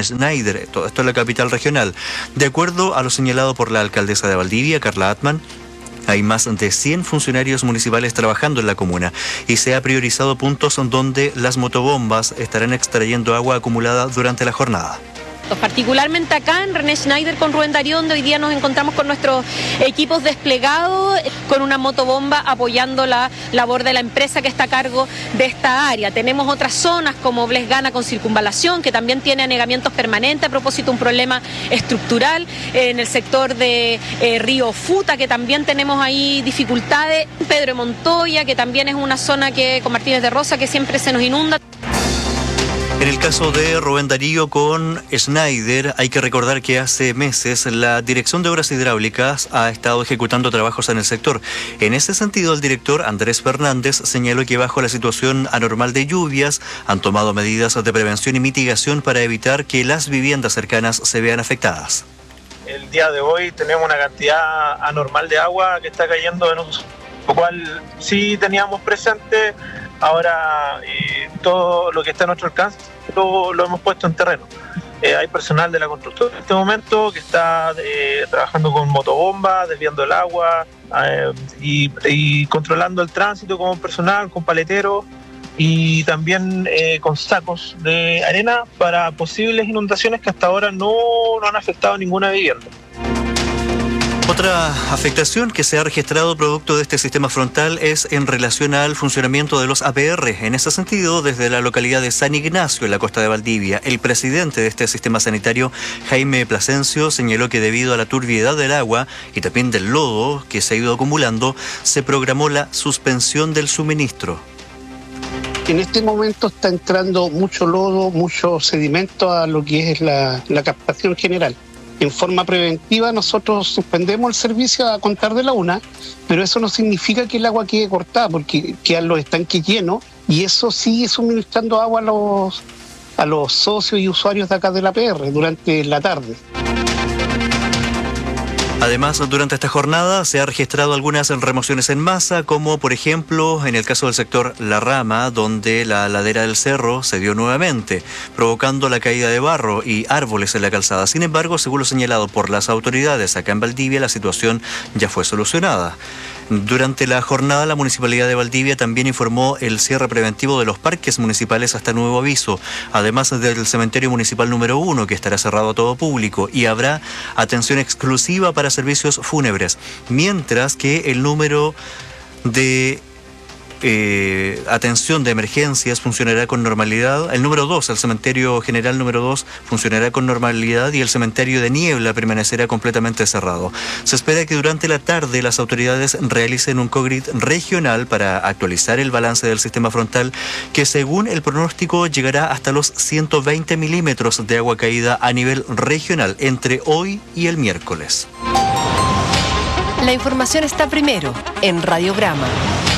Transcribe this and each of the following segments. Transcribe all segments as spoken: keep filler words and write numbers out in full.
Schneider, todo esto en la capital regional. De acuerdo a lo señalado por la alcaldesa de Valdivia, Carla Atman, hay más de cien funcionarios municipales trabajando en la comuna y se ha priorizado puntos donde las motobombas estarán extrayendo agua acumulada durante la jornada. Particularmente acá en René Schneider con Rubén Darío, donde hoy día nos encontramos con nuestros equipos desplegados, con una motobomba apoyando la labor de la empresa que está a cargo de esta área. Tenemos otras zonas como Blesgana con circunvalación, que también tiene anegamientos permanentes a propósito de un problema estructural. En el sector de eh, Río Futa, que también tenemos ahí dificultades. Pedro de Montoya, que también es una zona que con Martínez de Rosa que siempre se nos inunda. En el caso de Rubén Darío con Schneider, hay que recordar que hace meses la Dirección de Obras Hidráulicas ha estado ejecutando trabajos en el sector. En ese sentido, el director Andrés Fernández señaló que bajo la situación anormal de lluvias han tomado medidas de prevención y mitigación para evitar que las viviendas cercanas se vean afectadas. El día de hoy tenemos una cantidad anormal de agua que está cayendo en nosotros, lo cual sí teníamos presente. Ahora eh, todo lo que está a nuestro alcance lo, lo hemos puesto en terreno. Eh, hay personal de la constructora en este momento que está eh, trabajando con motobombas, desviando el agua eh, y, y controlando el tránsito con personal, con paleteros y también eh, con sacos de arena para posibles inundaciones que hasta ahora no, no han afectado a ninguna vivienda. Otra afectación que se ha registrado producto de este sistema frontal es en relación al funcionamiento de los A P R. En ese sentido, desde la localidad de San Ignacio, en la costa de Valdivia, el presidente de este sistema sanitario, Jaime Plasencio, señaló que debido a la turbiedad del agua y también del lodo que se ha ido acumulando, se programó la suspensión del suministro. En este momento está entrando mucho lodo, mucho sedimento a lo que es la, la captación general. En forma preventiva nosotros suspendemos el servicio a contar de la una, pero eso no significa que el agua quede cortada, porque quedan los estanques llenos y eso sigue suministrando agua a los, a los socios y usuarios de acá de la A P R durante la tarde. Además, durante esta jornada se ha registrado algunas remociones en masa, como por ejemplo en el caso del sector La Rama, donde la ladera del cerro se dio nuevamente, provocando la caída de barro y árboles en la calzada. Sin embargo, según lo señalado por las autoridades acá en Valdivia, la situación ya fue solucionada. Durante la jornada, la Municipalidad de Valdivia también informó el cierre preventivo de los parques municipales hasta nuevo aviso, además del cementerio municipal número uno, que estará cerrado a todo público, y habrá atención exclusiva para servicios fúnebres, mientras que el número de eh, atención de emergencias funcionará con normalidad. El número dos, el cementerio general número dos, funcionará con normalidad y el cementerio de Niebla permanecerá completamente cerrado. Se espera que durante la tarde las autoridades realicen un COGRIT regional para actualizar el balance del sistema frontal, que según el pronóstico llegará hasta los ciento veinte milímetros de agua caída a nivel regional entre hoy y el miércoles. La información está primero en Radiograma.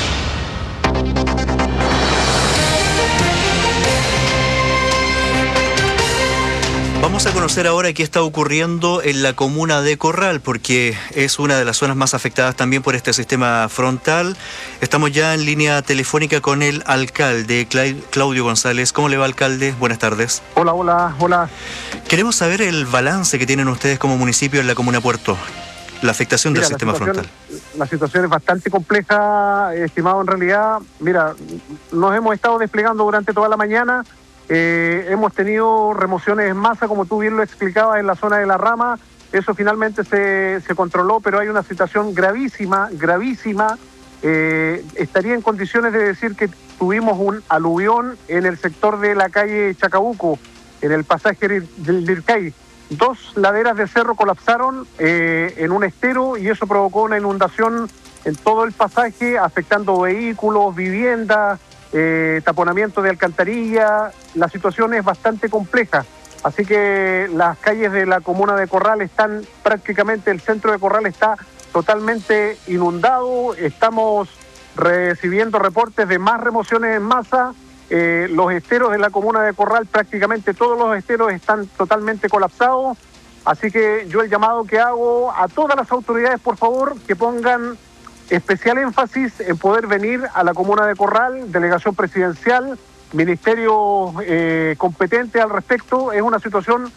Vamos a conocer ahora qué está ocurriendo en la comuna de Corral, porque es una de las zonas más afectadas también por este sistema frontal. Estamos ya en línea telefónica con el alcalde, Claudio González. ¿Cómo le va, alcalde? Buenas tardes. Hola, hola, hola. Queremos saber el balance que tienen ustedes como municipio en la comuna Puerto, la afectación Mira, del sistema frontal. La situación es bastante compleja, estimado, en realidad. Mira, nos hemos estado desplegando durante toda la mañana. Eh, hemos tenido remociones en masa, como tú bien lo explicabas, en la zona de La Rama. Eso finalmente se, se controló, pero hay una situación gravísima, gravísima. Eh, estaría en condiciones de decir que tuvimos un aluvión en el sector de la calle Chacabuco, en el pasaje del Lircay. Dos laderas de cerro colapsaron eh, en un estero y eso provocó una inundación en todo el pasaje, afectando vehículos, viviendas, Eh, taponamiento de alcantarilla. La situación es bastante compleja, así que las calles de la comuna de Corral están prácticamente, el centro de Corral está totalmente inundado. Estamos recibiendo reportes de más remociones en masa. Eh, los esteros de la comuna de Corral, prácticamente todos los esteros están totalmente colapsados, así que yo el llamado que hago a todas las autoridades, por favor, que pongan especial énfasis en poder venir a la comuna de Corral, delegación presidencial, ministerio eh, competente al respecto. Es una situación